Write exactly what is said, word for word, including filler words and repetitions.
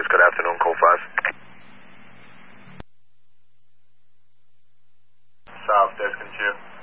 Office. Good afternoon, call five. South, desk and two.